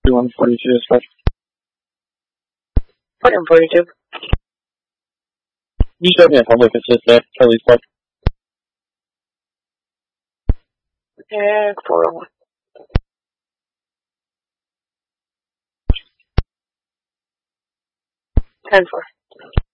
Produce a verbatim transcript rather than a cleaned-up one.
one forty-two is fine. forty-one forty-two. You showed me a public assist there, Charlie's Park. Yeah, four oh one. ten four.